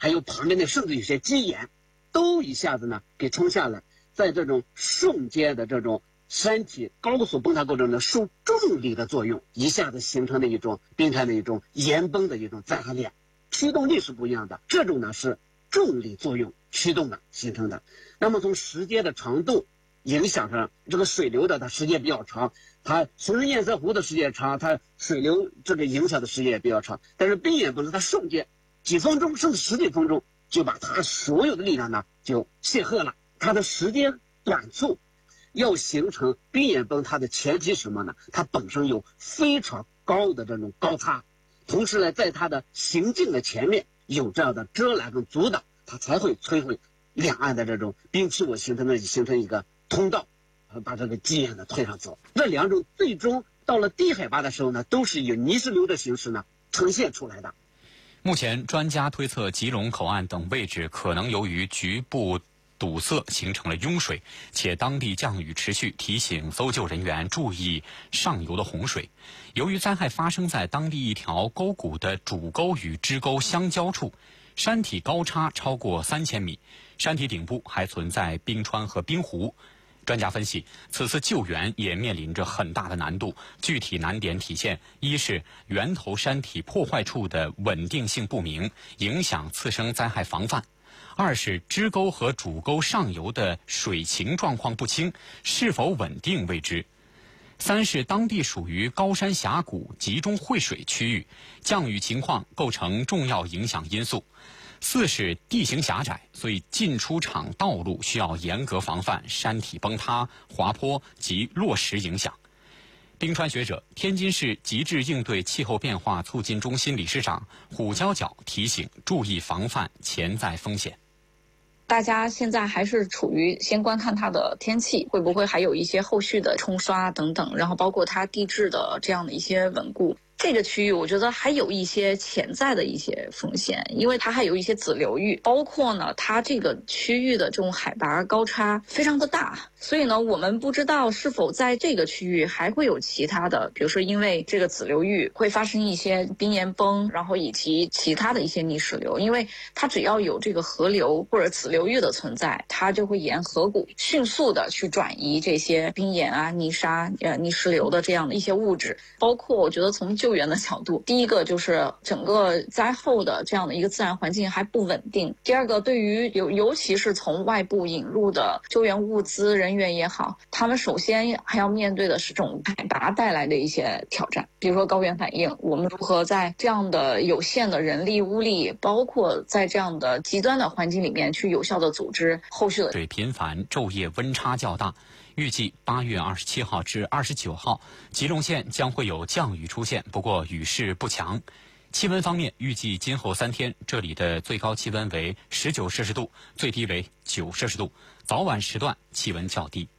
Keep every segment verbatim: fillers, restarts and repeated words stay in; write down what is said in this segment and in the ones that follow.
还有旁边的甚至有些基岩，都一下子呢给冲下来，在这种瞬间的这种山体高速崩塌过程中受重力的作用，一下子形成了一种冰川的一种岩崩的一种灾害链，驱动力是不一样的。这种呢是重力作用驱动的形成的。那么从时间的长度影响上，这个水流的它时间比较长，它形成堰塞湖的时间长，它水流这个影响的时间也比较长。但是冰岩崩是它瞬间几分钟甚至十几分钟就把它所有的力量呢就泄赫了。它的时间短促，要形成冰岩崩，它的前提是什么呢？它本身有非常高的这种高差，同时呢，在它的行进的前面有这样的遮拦跟阻挡，它才会摧毁两岸的这种冰期我形成的形成一个通道，把这个基岩呢推上走。这两种最终到了低海拔的时候呢，都是以泥石流的形式呢呈现出来的。 目前，专家推测吉隆口岸等位置可能由于局部堵塞形成了拥水，且当地降雨持续，提醒搜救人员注意上游的洪水。由于灾害发生在当地一条沟谷的主沟与支沟相交处，山体高差超过三千米，山体顶部还存在冰川和冰湖。专家分析，此次救援也面临着很大的难度。具体难点体现：一是源头山体破坏处的稳定性不明，影响次生灾害防范；二是支沟和主沟上游的水情状况不清，是否稳定未知；三是当地属于高山峡谷集中汇水区域，降雨情况构成重要影响因素；四是地形狭窄，所以进出场道路需要严格防范山体崩塌、滑坡及落石影响。冰川学者、天津市极致应对气候变化促进中心理事长虎娇角提醒，注意防范潜在风险。 大家现在还是处于先观看它的天气，会不会还有一些后续的冲刷等等，然后包括它地质的这样的一些稳固。这个区域我觉得还有一些潜在的一些风险，因为它还有一些子流域，包括呢它这个区域的这种海拔高差非常的大，所以呢我们不知道是否在这个区域还会有其他的，比如说因为这个子流域会发生一些冰岩崩，然后以及其他的一些泥石流，因为它只要有这个河流或者子流域的存在，它就会沿河谷迅速的去转移这些冰岩啊、泥沙、呃泥石流的这样的一些物质。包括我觉得从救援的角度，第一个就是整个灾后的这样的一个自然环境还不稳定，第二个对于尤尤其是从外部引入的救援物资人员也好，他们首先还要面对的是这种海拔带来的一些挑战，比如说高原反应，我们如何在这样的有限的人力物力，包括在这样的极端的环境里面去有效的组织后续的。 水频繁，昼夜温差较大，预计八月二十七号至二十九号，吉隆县将会有降雨出现，不过雨势不强。气温方面，预计今后三天这里的最高气温为十九摄氏度，最低为九摄氏度，早晚时段气温较低。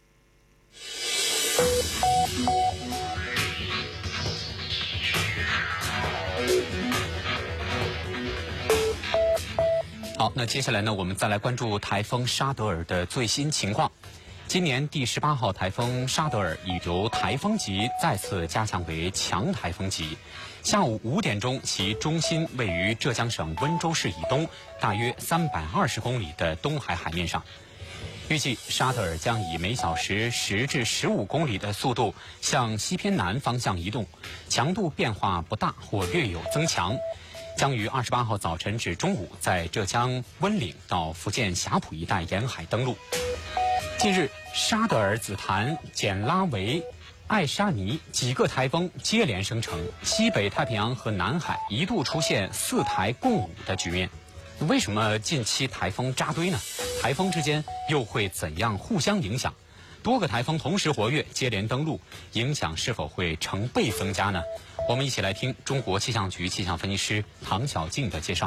好，那接下来呢，我们再来关注台风沙德尔的最新情况。今年第十八号台风沙德尔已由台风级再次加强为强台风级。下午五点钟，其中心位于浙江省温州市以东，大约三百二十公里的东海海面上。预计沙德尔将以每小时十至十五公里的速度向西偏南方向移动，强度变化不大或略有增强。将于二十八号早晨至中午在浙江温岭到福建霞浦一带沿海登陆。近日，沙德尔、紫檀、简拉维、艾沙尼几个台风接连生成，西北太平洋和南海一度出现四台共舞的局面。为什么近期台风扎堆呢？台风之间又会怎样互相影响？多个台风同时活跃，接连登陆，影响是否会成倍增加呢？我们一起来听中国气象局气象分析师唐小静的介绍。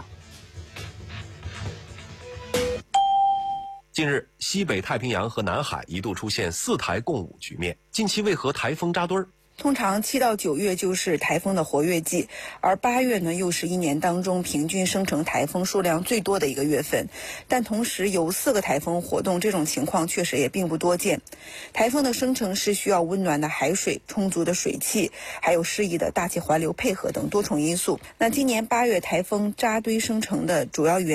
近日，西北太平洋和南海一度出现四台共舞局面，近期为何台风扎堆儿？ 通常七到九月就是台风的活跃季，而八月呢又是一年当中平均生成台风数量最多的一个月份，但同时有四个台风活动，这种情况确实也并不多见。台风的生成是需要温暖的海水、充足的水汽，还有适宜的大气环流配合等多重因素。那今年八月台风扎堆生成的主要原因